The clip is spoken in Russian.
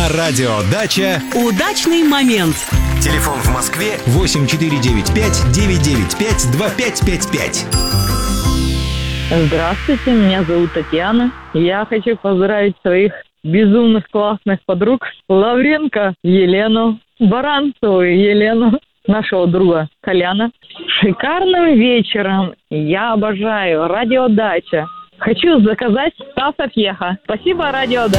На радио «Дача» удачный момент. Телефон в Москве 8495-995-2555. Здравствуйте, меня зовут Татьяна. Я хочу поздравить своих безумных классных подруг Лавренко Елену, Баранцеву Елену, нашего друга Коляна. Шикарным вечером. Я обожаю радио «Дача». Хочу заказать Стаса Фьеха. Спасибо, радио «Дача».